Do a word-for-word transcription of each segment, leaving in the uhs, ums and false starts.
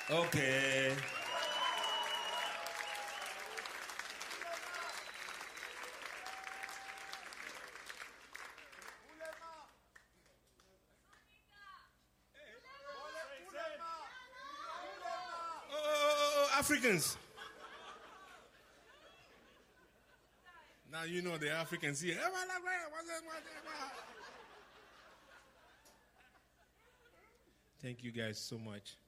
Okay. Oh, oh, oh, oh, Africans. Now you know the Africans here. Thank you guys so much.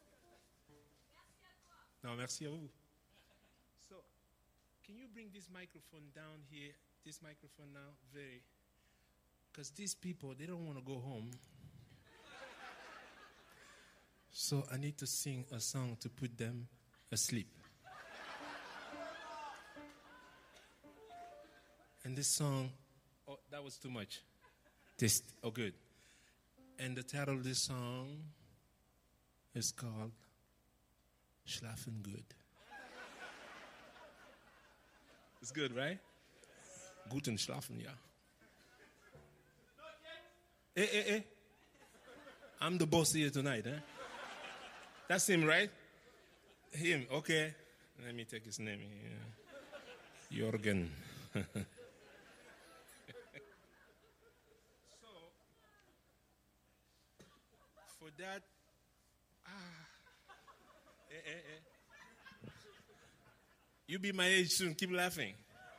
No, merci à vous. So, can you bring this microphone down here? This microphone now, very. Because these people, they don't want to go home. So I need to sing a song to put them asleep. And this song, oh, that was too much. This, oh, good. And the title of this song is called Schlafen Good. It's good, right? Guten Schlafen, ja. Eh, eh, eh. I'm the boss here tonight, eh? That's him, right? Him, okay. Let me take his name here. Jorgen. So, for that, ah, eh, eh, eh. You be my age soon, keep laughing.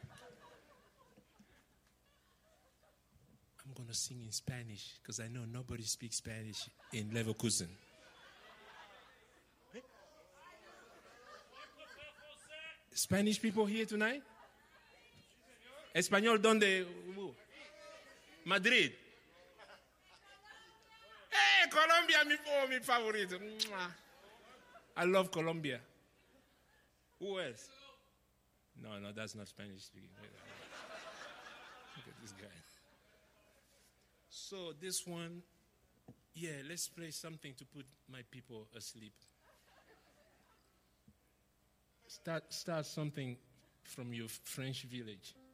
I'm going to sing in Spanish because I know nobody speaks Spanish in Leverkusen. Spanish people here tonight? Español, ¿dónde? Madrid. Hey, Colombia, mi, oh, mi favorito. I love Colombia. Who else? No, no, that's not Spanish speaking. Look at this guy. So this one, yeah, let's play something to put my people asleep. Start, start something from your French village.